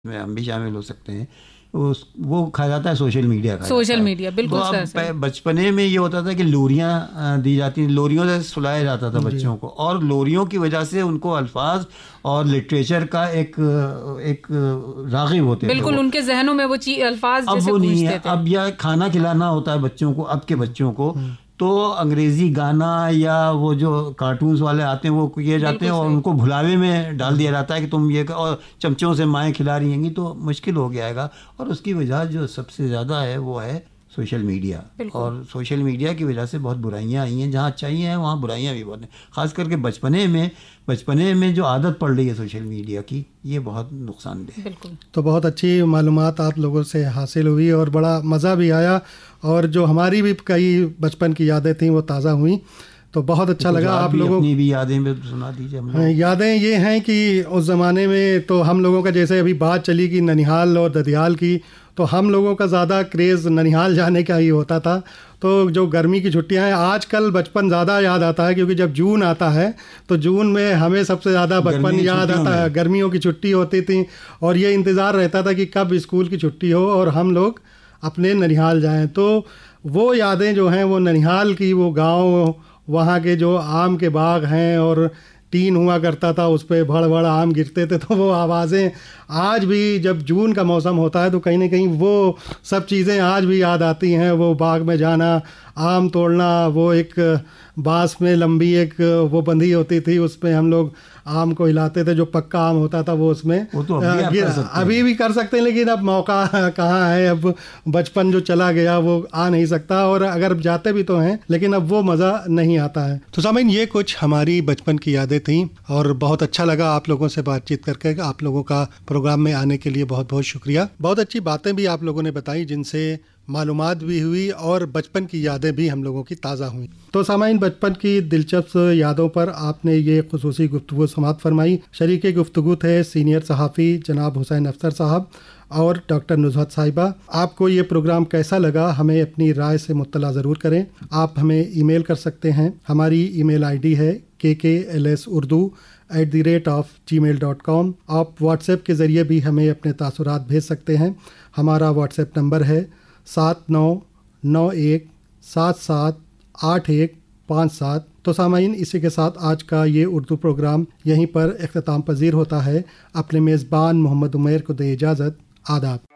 میں ہم بھی شامل ہو سکتے ہیں. وہ کھا جاتا ہے سوشل میڈیا کا. سوشل میڈیا بالکل. بچپنے میں یہ ہوتا تھا کہ لوریاں دی جاتی، لوریوں سے سلایا جاتا تھا بچوں کو، اور لوریوں کی وجہ سے ان کو الفاظ اور لٹریچر کا ایک راغب ہوتے تھے. بالکل ان کے ذہنوں میں وہ الفاظ اب وہ نہیں ہے. اب یا کھانا کھلانا ہوتا ہے بچوں کو، اب کے بچوں کو تو انگریزی گانا یا وہ جو کارٹونز والے آتے ہیں وہ کیے جاتے ہیں اور ان کو بھلاوے میں ڈال دیا جاتا ہے کہ تم یہ، اور چمچوں سے مائیں کھلا رہی ہیں گی، تو مشکل ہو گیا گا. اور اس کی وجہ جو سب سے زیادہ ہے وہ ہے سوشل میڈیا. اور سوشل میڈیا کی وجہ سے بہت برائیاں آئی ہیں. جہاں اچھائیاں ہیں وہاں برائیاں بھی بہت ہیں. خاص کر کے بچپنے میں جو عادت پڑ رہی ہے سوشل میڈیا کی، یہ بہت نقصان دہ ہے. تو بہت اچھی معلومات آپ لوگوں سے حاصل ہوئی اور بڑا مزہ بھی آیا، اور جو ہماری بھی کئی بچپن کی یادیں تھیں وہ تازہ ہوئیں. تو بہت اچھا لگا. آپ لوگوں اپنی بھی یادیں سنا دیجیے. یادیں یہ ہیں کہ اس زمانے میں تو ہم لوگوں کا، جیسے ابھی بات چلی کہ ننیہال اور ددیال کی، تو ہم لوگوں کا زیادہ کریز ننیہال جانے کا ہی ہوتا تھا. تو جو گرمی کی چھٹیاں ہیں، آج کل بچپن زیادہ یاد آتا ہے، کیونکہ جب جون آتا ہے تو جون میں ہمیں سب سے زیادہ بچپن یاد آتا ہے. گرمیوں کی چھٹی ہوتی تھی اور یہ انتظار رہتا تھا کہ کب اسکول کی چھٹی ہو اور ہم لوگ اپنے ننیہال جائیں. تو وہ یادیں جو ہیں وہ ننیہال کی، وہ گاؤں، وہاں کے جو آم کے باغ ہیں اور ٹین ہوا کرتا تھا، اس پہ بڑ بڑ آم گرتے تھے، تو وہ آوازیں آج بھی جب جون کا موسم ہوتا ہے تو کہیں نہ کہیں وہ سب چیزیں آج بھی یاد آتی ہیں. وہ باغ میں جانا، آم توڑنا، وہ ایک بانس میں لمبی ایک وہ بندھی ہوتی تھی، اس پہ ہم لوگ آم کو ہلاتے تھے، جو پکا آم ہوتا تھا وہ اس میں ابھی بھی کر سکتے ہیں، لیکن اب موقع کہاں ہے. اب بچپن جو چلا گیا وہ آ نہیں سکتا، اور اگر جاتے بھی تو ہیں لیکن اب وہ مزہ نہیں آتا ہے. تو سامعین، یہ کچھ ہماری بچپن کی یادیں تھیں اور بہت اچھا لگا آپ لوگوں سے بات چیت کر کے. آپ لوگوں کا پروگرام میں آنے کے لیے بہت بہت شکریہ. بہت اچھی باتیں بھی آپ لوگوں نے بتائی، جن سے معلومات بھی ہوئی اور بچپن کی یادیں بھی ہم لوگوں کی تازہ ہوئیں. تو سامعین، بچپن کی دلچسپ یادوں پر آپ نے یہ خصوصی گفتگو سماعت فرمائی. شریک گفتگو تھے سینئر صحافی جناب حسین افسر صاحب اور ڈاکٹر نزہت صاحبہ. آپ کو یہ پروگرام کیسا لگا ہمیں اپنی رائے سے مطلع ضرور کریں. آپ ہمیں ای میل کر سکتے ہیں. ہماری ای میل آئی ڈی ہے kklsurdu@gmail.com. آپ واٹس ایپ کے ذریعے بھی ہمیں اپنے تاثرات بھیج سکتے ہیں. ہمارا واٹس ایپ نمبر ہے 7991778157. تو سامعین، اسی کے ساتھ آج کا یہ اردو پروگرام یہیں پر اختتام پذیر ہوتا ہے. اپنے میزبان محمد عمیر کو دے اجازت. آداب.